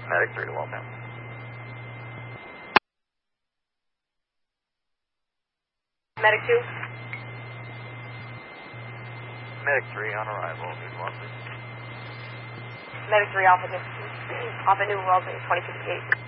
Medic 3 to Waltham. Medic 2. Medic 3 on arrival. Good one, please. Medic 3 Alpha New World 2058.